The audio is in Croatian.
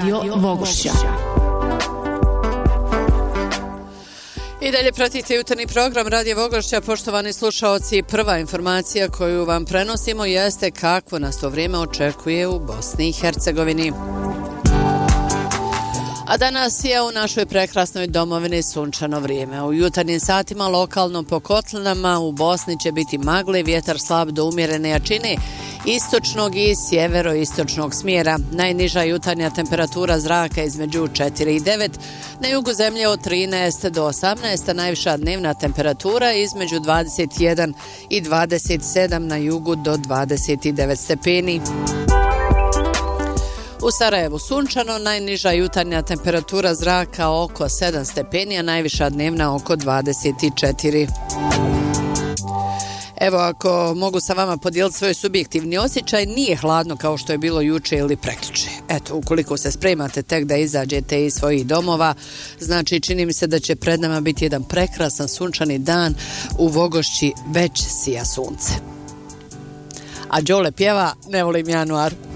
Radio Vogošća. I dalje pratite jutarnji program Radio Vogošća, poštovani slušaoci. Prva informacija koju vam prenosimo jeste kakvo nas to vrijeme očekuje u Bosni i Hercegovini. A danas je u našoj prekrasnoj domovini sunčano vrijeme. U jutarnjim satima lokalno po kotlinama u Bosni će biti magle, vjetar slab do umjerene jačine, istočnog i sjeveroistočnog smjera. Najniža jutarnja temperatura zraka između 4 i 9, na jugu zemlje od 13 do 18, a najviša dnevna temperatura između 21 i 27, na jugu do 29 stepeni. U Sarajevu sunčano, najniža jutarnja temperatura zraka oko 7 stepeni, a najviša dnevna oko 24. Evo, ako mogu sa vama podijeliti svoj subjektivni osjećaj, nije hladno kao što je bilo juče ili prekjuče. Eto, ukoliko se spremate tek da izađete iz svojih domova, znači čini mi se da će pred nama biti jedan prekrasan sunčani dan, u Vogošći već sija sunce. A Đole pjeva Ne volim januar.